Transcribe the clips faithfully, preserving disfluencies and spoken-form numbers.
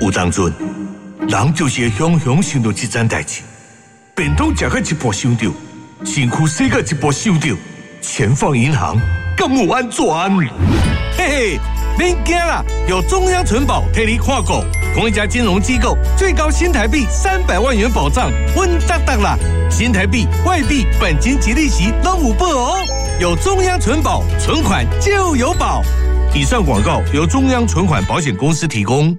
有当阵，人就是会雄雄想到这件代志，便当食到一步想到，身躯洗到一步想到，钱放银行敢有安全？ 嘿嘿，免惊啦，有中央存保替你看顾，同一家金融机构最高新台币三百万元保障，稳当当啦！新台币、外币、本金及利息都有保哦。有中央存保，存款就有保。以上广告由中央存款保险公司提供。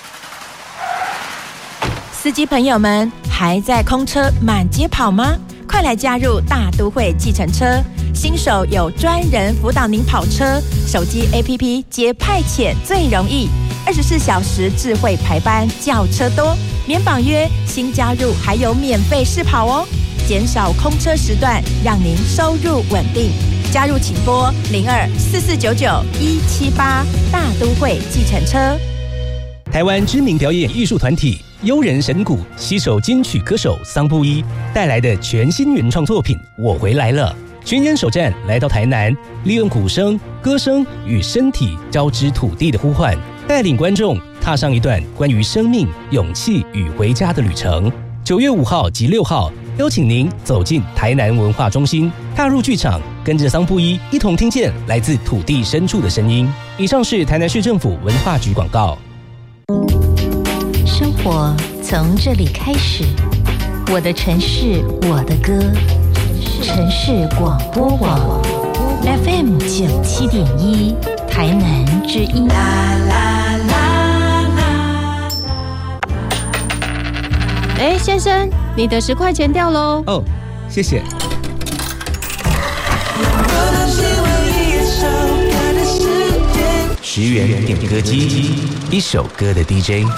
司机朋友们，还在空车满街跑吗？快来加入大都会计程车，新手有专人辅导您跑车，手机 A P P 接派遣最容易，二十四小时智慧排班，叫车多，免绑约，新加入还有免费试跑哦，减少空车时段，让您收入稳定。加入请拨零二四四九九一七八，大都会计程车。 台湾知名表演艺术团体悠人神鼓携手金曲歌手桑布伊带来的全新原创作品《我回来了》，巡演首站来到台南，利用鼓声、歌声与身体交织土地的呼唤，带领观众踏上一段关于生命、勇气与回家的旅程。九月五号及六号，邀请您走进台南文化中心，踏入剧场，跟着桑布伊一同听见来自土地深处的声音。以上是台南市政府文化局广告。 生活从这里开始，我的城市，我的歌，城市广播网 F M 九七点一，台南之音。 哎，先生，你的十块钱掉喽！ 哦，谢谢。十元点歌机，一首歌的 D J。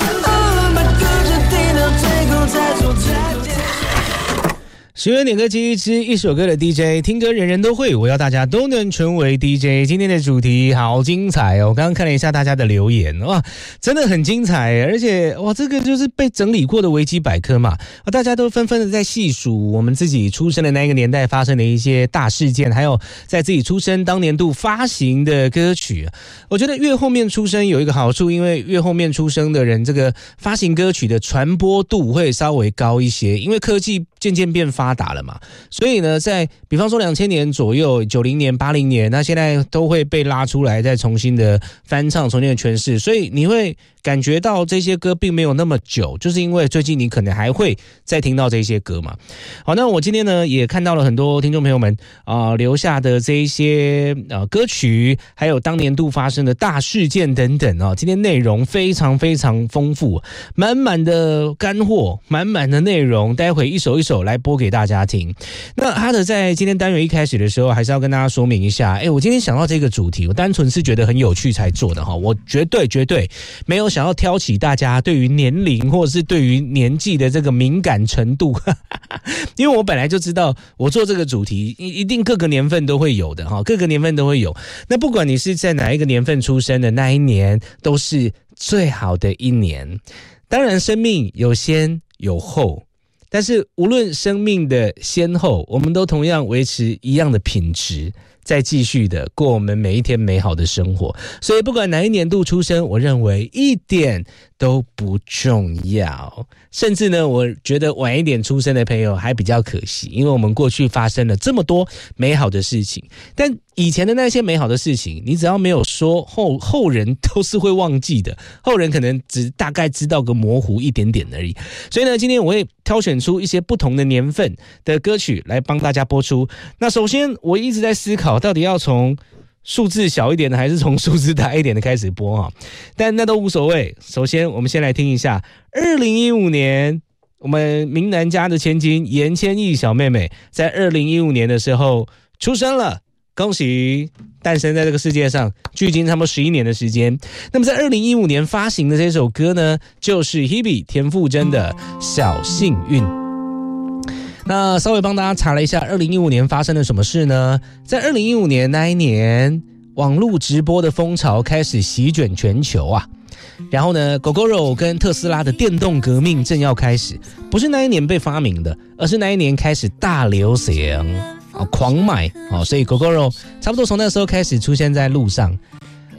十元点歌机之一首歌的 D J， 听歌人人都会，我要大家都能成为 D J。今天的主题好精彩哦！我刚刚看了一下大家的留言，哇，真的很精彩，而且哇，这个就是被整理过的维基百科嘛，大家都纷纷的在细数我们自己出生的那个年代发生的一些大事件，还有在自己出生当年度发行的歌曲。我觉得越后面出生有一个好处，因为越后面出生的人，这个发行歌曲的传播度会稍微高一些，因为科技渐渐变发达了嘛，所以呢，在比方说两千年左右、九零年、八零年，那现在都会被拉出来，再重新的翻唱、重新的诠释，所以你会感觉到这些歌并没有那么久，就是因为最近你可能还会再听到这些歌嘛。好，那我今天呢也看到了很多听众朋友们啊、呃、留下的这一些呃歌曲，还有当年度发生的大事件等等啊、哦。今天内容非常非常丰富，满满的干货，满满的内容，待会一首一首来播给大家听。那哈德在今天单元一开始的时候，还是要跟大家说明一下，哎，我今天想到这个主题，我单纯是觉得很有趣才做的哈，我绝对绝对没有想要挑起大家对于年龄或者是对于年纪的这个敏感程度，因为我本来就知道我做这个主题一定各个年份都会有的哈，各个年份都会有。那不管你是在哪一个年份出生的，那一年都是最好的一年。当然，生命有先有后。但是无论生命的先后，我们都同样维持一样的品质，再继续的过我们每一天美好的生活。所以不管哪一年度出生，我认为一点都不重要。甚至呢，我觉得晚一点出生的朋友还比较可惜，因为我们过去发生了这么多美好的事情，但以前的那些美好的事情，你只要没有说，后后人都是会忘记的，后人可能只大概知道个模糊一点点而已。所以呢，今天我会挑选出一些不同的年份的歌曲来帮大家播出。那首先我一直在思考，到底要从数字小一点的还是从数字大一点的开始播啊？但那都无所谓。首先我们先来听一下二零一五年我们明南家的千金严千益小妹妹在二零一五年的时候出生了，恭喜诞生在这个世界上，距今差不多十一年的时间。那么在二零一五年发行的这首歌呢，就是 Hebe 田馥甄的小幸运。那稍微帮大家查了一下二零一五年发生了什么事呢？在二零一五年那一年，网络直播的风潮开始席卷全球啊。然后呢 Gogoro 跟特斯拉的电动革命正要开始，不是那一年被发明的，而是那一年开始大流行、哦、狂买、哦、所以 Gogoro 差不多从那时候开始出现在路上。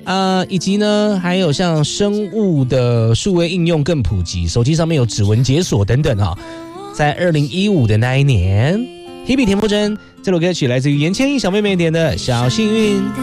呃，以及呢，还有像生物的数位应用更普及，手机上面有指纹解锁等等啊。在二零一五的那一年，Hebe 田馥甄这首歌曲来自于严千益小妹妹点的《小幸运》。